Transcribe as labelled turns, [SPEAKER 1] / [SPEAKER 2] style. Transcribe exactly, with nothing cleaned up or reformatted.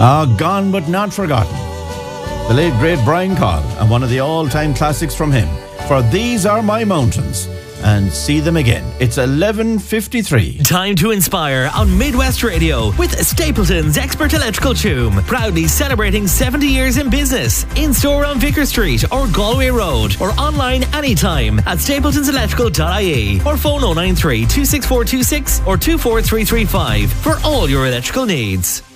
[SPEAKER 1] Ah, gone but not forgotten. The late great Brian Call, and one of the all-time classics from him. For These Are My Mountains. And see them again. It's eleven fifty-three.
[SPEAKER 2] Time to inspire on Midwest Radio with Stapleton's Expert Electrical Choom. Proudly celebrating seventy years in business. In store on Vicar Street or Galway Road, or online anytime at stapletons electrical dot I E, or phone oh nine three, two six four two six or two four three three five for all your electrical needs.